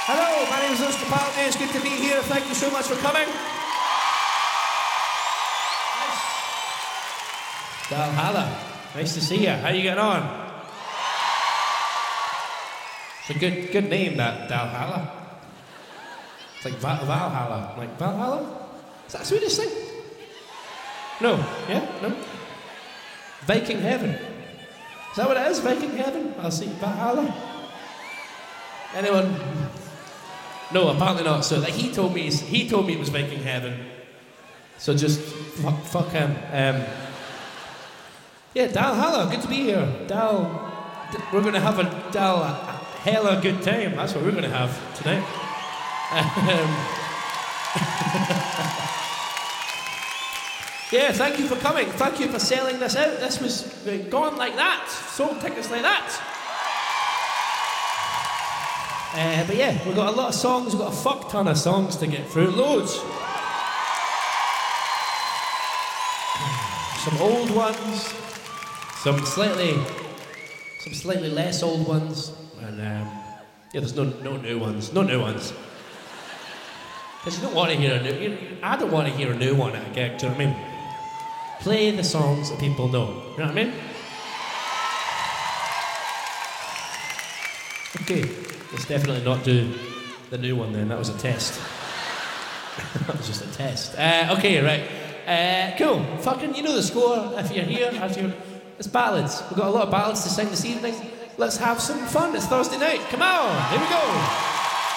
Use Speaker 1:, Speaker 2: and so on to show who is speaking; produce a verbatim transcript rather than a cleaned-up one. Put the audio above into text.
Speaker 1: Hello, my name is Lewis Capaldi. It's good to be here. Thank you so much for coming. Nice. Valhalla. Nice to see you. How you getting on? It's a good, good name, that Valhalla. It's like Val- Valhalla. Like Valhalla? Is that a Swedish thing? No. Yeah? No? Viking Heaven. Is that what it is? Viking Heaven? I'll see. Valhalla. Anyone? No, apparently not. So, like, he told me, he told me it was Viking Heaven. So just fuck, fuck him. Um, yeah, Valhalla. Good to be here. Dal. We're going to have a Dal a hella good time. That's what we're going to have tonight. Um, yeah, thank you for coming. Thank you for selling this out. This was gone like that. Sold tickets like that. Uh, but yeah, we've got a lot of songs. We've got a fuck ton of songs to get through. Loads. Some old ones. Some slightly, some slightly less old ones. And um, yeah, there's no no new ones. No new ones. Because you don't want to hear a new... You, I don't want to hear a new one at a gig, do you know what I mean? Play the songs that people know, you know what I mean? Okay, let's definitely not do the new one then, that was a test. That was just a test. Uh, okay, right. Uh, cool, fucking, you know the score, if you're here, if you're... It's ballads. We've got a lot of ballads to sing this evening. Let's have some fun, it's Thursday night, come on, here we go.